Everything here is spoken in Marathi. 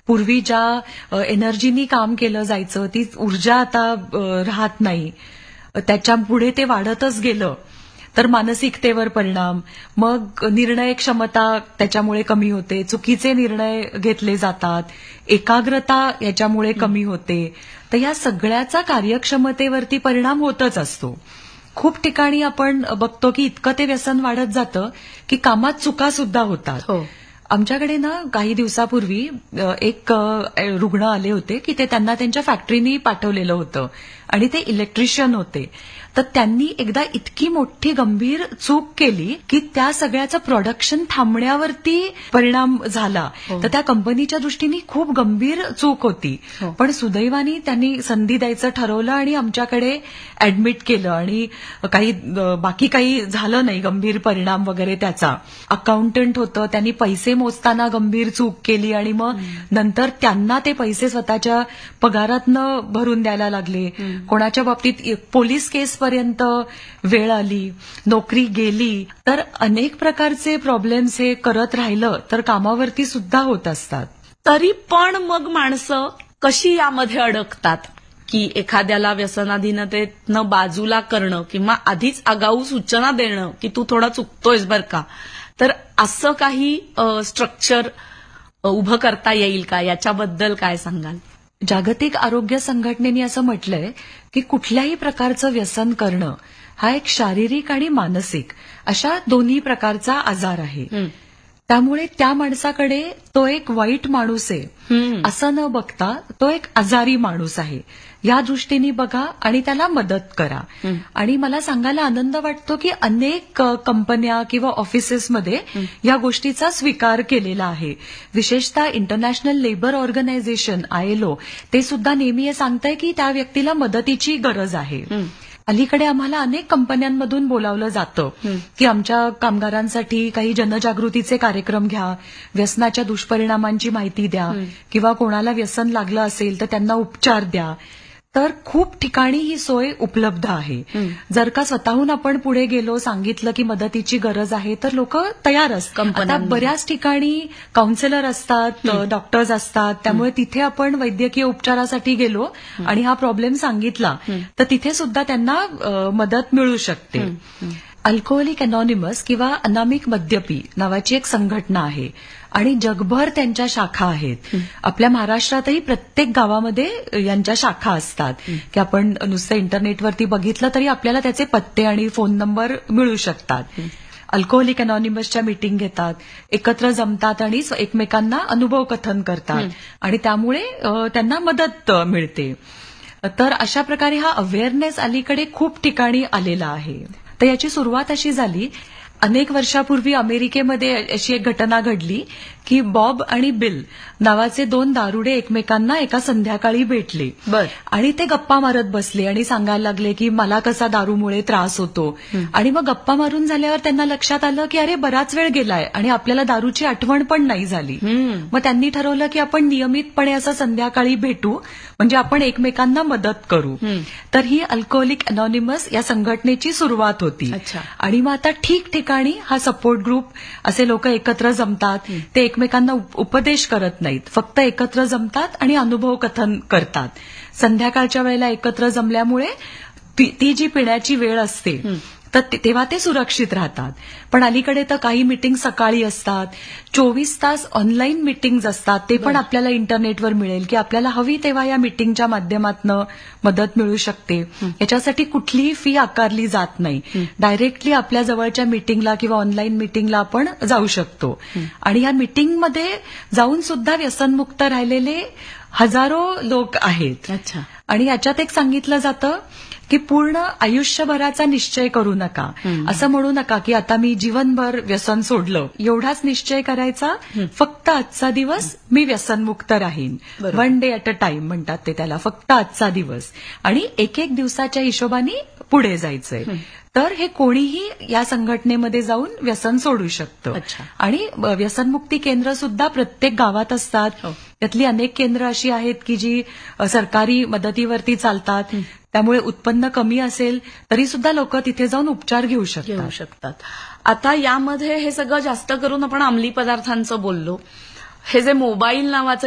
पूर्वी ज्या एनर्जीनी काम केलं जायचं ती ऊर्जा आता राहत नाही. त्याच्या पुढे ते वाढतच गेलं तर मानसिकतेवर परिणाम, मग निर्णय क्षमता त्याच्यामुळे कमी होते, चुकीचे निर्णय घेतले जातात, एकाग्रता याच्यामुळे कमी होते. तर या सगळ्याचा कार्यक्षमतेवरती परिणाम होतच असतो. खूप ठिकाणी आपण बघतो की इतकं ते व्यसन वाढत जातं की कामात चुका सुद्धा होतात. हो. आमच्याकडे ना काही दिवसापूर्वी एक रुग्ण आले होते की ते त्यांना त्यांच्या फॅक्टरीनी पाठवलेलं होतं आणि ते इलेक्ट्रिशियन होते. तर त्यांनी एकदा इतकी मोठी गंभीर चूक केली की त्या सगळ्याचं प्रोडक्शन थांबण्यावरती परिणाम झाला. तर त्या कंपनीच्या दृष्टीने खूप गंभीर चूक होती. पण सुदैवाने त्यांनी संधी द्यायचं ठरवलं आणि आमच्याकडे ऍडमिट केलं आणि बाकी काही झालं नाही गंभीर परिणाम वगैरे त्याचा. अकाउंटंट होतं, त्यांनी पैसे मोजताना गंभीर चूक केली आणि मग नंतर त्यांना ते पैसे स्वतःच्या पगारातनं भरून द्यायला लागले. कोणाच्या बाबतीत पोलीस केस पर्यंत वेळ आली, नोकरी गेली. तर अनेक प्रकारचे प्रॉब्लेम्स हे करत राहिलं तर कामावरती सुद्धा होत असतात. तरी पण मग माणसं कशी यामध्ये अडकतात की एखाद्याला व्यसनाधीनतेतनं बाजूला करणं किंवा आधीच आगाऊ सूचना देणं की तू थोडा चुकतोयस बर का, तर असं काही स्ट्रक्चर उभं करता येईल का? याच्याबद्दल काय सांगाल? जागतिक आरोग्य संघटनेने असं म्हटलंय की कुठल्याही प्रकारचं व्यसन करणं हा एक शारीरिक आणि मानसिक अशा दोन्ही प्रकारचा आजार आहे. त्यामुळे त्या माणसाकडे तो एक वाईट माणूस आहे असं न बघता तो एक आजारी माणूस आहे या दृष्टीने बघा आणि त्याला मदत करा. आणि मला सांगायला आनंद वाटतो की अनेक कंपन्या किंवा ऑफिसेसमध्ये या गोष्टीचा स्वीकार केलेला आहे. विशेषतः इंटरनॅशनल लेबर ऑर्गनायझेशन ILO ते सुद्धा नेहमी हे सांगतंय की त्या व्यक्तीला मदतीची गरज आहे. अलीकडे आम्हाला अनेक कंपन्यांमधून बोलावलं जातं की आमच्या कामगारांसाठी काही जनजागृतीचे कार्यक्रम घ्या, व्यसनाच्या दुष्परिणामांची माहिती द्या किंवा कोणाला व्यसन लागलं असेल तर त्यांना उपचार द्या. तर खूप ठिकाणी ही सोय उपलब्ध आहे. जर का स्वतःहून आपण पुढे गेलो, सांगितलं की मदतीची गरज आहे तर लोक तयार असतात. आता बऱ्याच ठिकाणी काउन्सिलर असतात, डॉक्टर्स असतात, त्यामुळे तिथे आपण वैद्यकीय उपचारासाठी गेलो आणि हा प्रॉब्लेम सांगितला तर तिथे सुद्धा त्यांना मदत मिळू शकते. अल्कोहोलिक अनॉनिमस किंवा अनामिक मद्यपी नावाची एक संघटना आहे आणि जगभर त्यांच्या शाखा आहेत. आपल्या महाराष्ट्रातही प्रत्येक गावामध्ये यांच्या शाखा असतात की आपण नुसतं इंटरनेटवरती बघितलं तरी आपल्याला त्याचे पत्ते आणि फोन नंबर मिळू शकतात. अल्कोहोलिक अनॉनिमसच्या मीटिंग घेतात, एकत्र जमतात आणि एकमेकांना अनुभव कथन करतात आणि त्यामुळे त्यांना मदत मिळते. तर अशा प्रकारे हा अवेअरनेस अलीकडे खूप ठिकाणी आलेला आहे. तर याची सुरुवात अशी झाली, अनेक वर्षापूर्वी अमेरिकेमध्ये अशी एक घटना घडली की बॉब आणि बिल नावाचे दोन दारुडे एकमेकांना एका संध्याकाळी भेटले आणि ते गप्पा मारत बसले आणि सांगायला लागले की मला कसा दारूमुळे त्रास होतो. आणि मग गप्पा मारून झाल्यावर त्यांना लक्षात आलं की अरे बराच वेळ गेलाय आणि आपल्याला दारूची आठवण पण नाही झाली. मग त्यांनी ठरवलं की आपण नियमितपणे असं संध्याकाळी भेटू म्हणजे आपण एकमेकांना मदत करू. तर ही अल्कोहोलिक अनॉनिमस या संघटनेची सुरुवात होती. आणि मग आता ठिकठिकाणी हा सपोर्ट ग्रुप असे लोक एकत्र जमतात. ते एकमेकांना उपदेश करत नाहीत, फक्त एकत्र जमतात आणि अनुभव कथन करतात. संध्याकाळच्या वेळेला एकत्र जमल्यामुळे ती जी पिण्याची वेळ असते तर तेव्हा ते सुरक्षित राहतात. पण अलीकडे तर काही मीटिंग सकाळी असतात, 24 तास ऑनलाईन मीटिंग्ज असतात, ते पण आपल्याला इंटरनेटवर मिळेल की आपल्याला हवी तेव्हा या मीटिंगच्या माध्यमातून मदत मिळू शकते. याच्यासाठी कुठलीही फी आकारली जात नाही. डायरेक्टली आपल्या जवळच्या मीटिंगला किंवा ऑनलाईन मीटिंगला आपण जाऊ शकतो. आणि या मीटिंगमध्ये जाऊन सुद्धा व्यसनमुक्त राहिलेले हजारो लोक आहेत. आणि याच्यात एक सांगितलं जातं की पूर्ण आयुष्यभराचा निश्चय करू नका. असं म्हणू नका की आता मी जीवनभर व्यसन सोडलं, एवढाच निश्चय करायचा. फक्त आजचा दिवस मी व्यसनमुक्त राहीन. 1 डे ॲट अ टाइम म्हणतात ते त्याला, फक्त आजचा दिवस. आणि एक एक दिवसाच्या हिशोबाने पुढे जायचंय. तर हे कोणीही या संघटनेमध्ये जाऊन व्यसन सोडू शकतं. आणि व्यसनमुक्ती केंद्र सुद्धा प्रत्येक गावात असतात. त्यातली अनेक केंद्र अशी आहेत की जी सरकारी मदतीवरती चालतात. त्यामुळे उत्पन्न कमी असेल तरी सुद्धा लोक तिथे जाऊन उपचार घेऊ शकतात. आता यामध्ये हे सगळं जास्त करून आपण अंमली पदार्थांचं बोललो. हे जे मोबाईल नावाचं